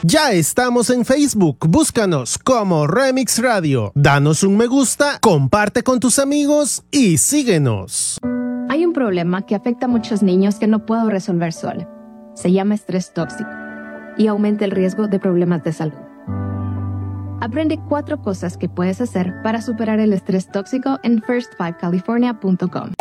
Ya estamos en Facebook, búscanos como Remix Radio. Danos un me gusta, comparte con tus amigos y síguenos. Hay un problema que afecta a muchos niños que no puedo resolver sola. Se llama estrés tóxico y aumenta el riesgo de problemas de salud. Aprende 4 cosas que puedes hacer para superar el estrés tóxico en first5california.com.